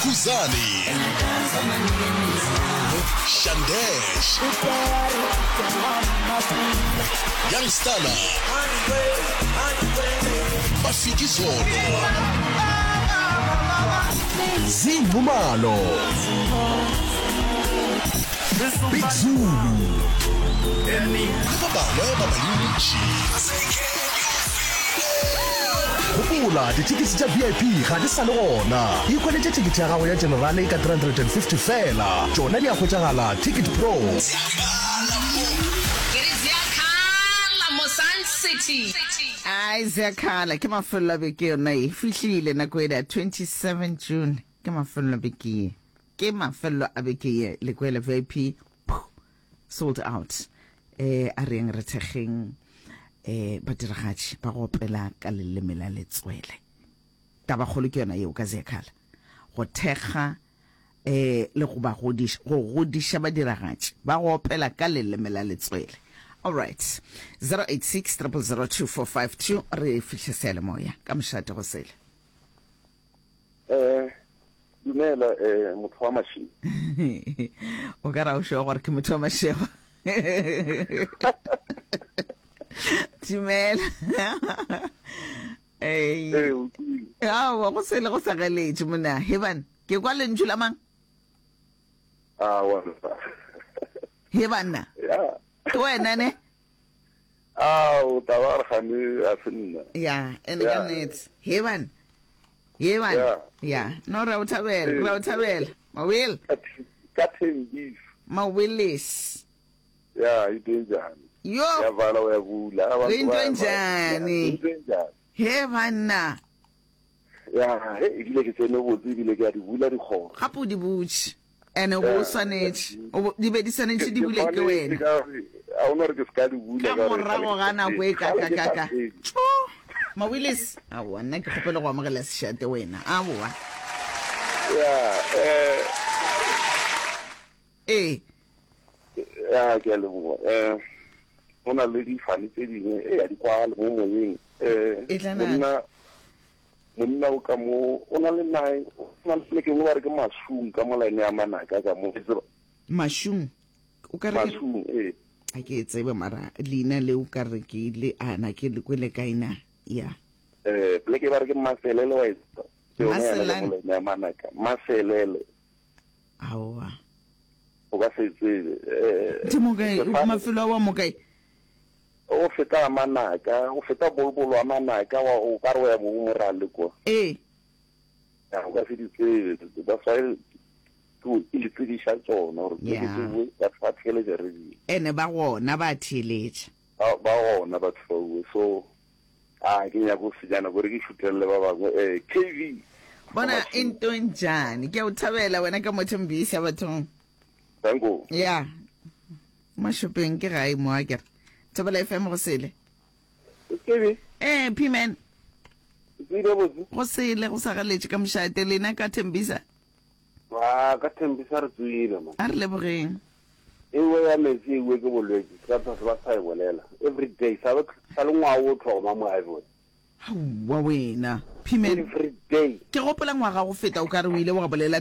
Khuzani, Shandesh, Youngstana, Bafikizolo, Zimvumalo, Big Zulu, Baba Babaluchi. Hopola, ditikisi tša VIP ga di sa le gona. Ikhweletse tikiti ya gago ya General ka 350 fela. Tšona di a hwetšagala Ticket Pro. Ai Ziyakhala ke mafelo a beke yona e fihlile nako e da 27 June ke mafelo a beke ye le kwela VIP sold out a reng re thegeng badiragatši ba go opela ka leleme la letswele taba kgolo ke yona eo ka Ziyakhala go thega le go ba godiša badiragatši ba go opela ka leleme la letswele. All right, 086-0002452 re fihle sele moya ka mošate go sele. Dumela motho wa mashego. O ka ra o šego gore ke motho wa mashego. Dumela. Awa go sele go sa galetše mona. Heban, ke kwa lentšu la mang? Wa. Heban na? Ya. Wena ne? O tabar khani afinna. Ya, ene ka net. Heban. Yeah. No ra utabela. Mawil. Kathengis. Mawilis. Ya, idenjani. Yo. Ya vala wa bula. Idenjani. Hebanna. Ya, ile ke tsene go tsibile ke di bula di kgoro. Gapo di butse. Ene go swanetse. O di be di sanetse di bule ke wena. A una re ke ska di bula ka morago ga nako e kaka. Mawilis, awa nna ke gopela go amogela sešate wena. Awa. Ya ke le mo. Ona le di fani tse dingwe ya di kwa le mo moyeng. Monna o ka mo ona le nae ona le ke mo ba re ke mashung ka molaene ya manaka ka mo. Mashung. O ka re mashung a ke tsebe mara leina le o ka re ke le ana ke le kwele kaina. Ya. Pleke ba re ke maselele wa esta. Maselele ya manaka. Maselele. Awa. O ka se tsebe Timogai o mafelo wa mokai. O feta manaka, o feta bolbolo wa manaka wa o ka re mo mora le ko. Ya o ka se di tsebe. That's why to ilitsidisha tsona gore ke tswe ba tshele jere. Ene ba gona ba theletša. Ba gona ba tshwe so ke nya go sejana gore ke shutelle ba bangwe KV bona into njani ke o thabela wena ka mothembisa bathong. Tango ya mashopeng ke gae mo a kere thabela FM go sele KV P-man go sele go sa galetše ka mošate lena ka thembisa ka thembisa re tswile man a re lebogeng ewe ya metsi ewe ke bolwetse ka tsa ba sa bolela every day sa le ngwa o tlhoma mo a bona wa wena P-man every day ke gopola ngwaga go feta o ka re o ile wa bolela